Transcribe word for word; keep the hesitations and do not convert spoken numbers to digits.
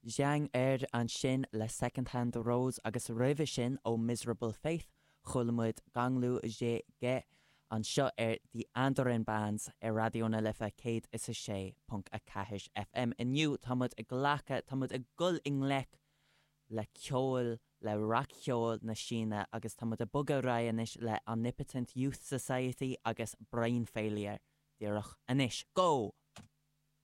Jeang air an sin le Second Hand Rose agus roimhe sin ó Miserable Faith, chulamid ganglú zé ge an seo ar the Andoran Bands ar radioúna lifa céad is a sé punt a caiis F M. Iniu tamad a ghlacha tamad a gul inglec le ceol le raceol na Sína agus tamad a bugad raianis le Omnipotent Youth Society agus Brain Failure. Díreach anis. Go!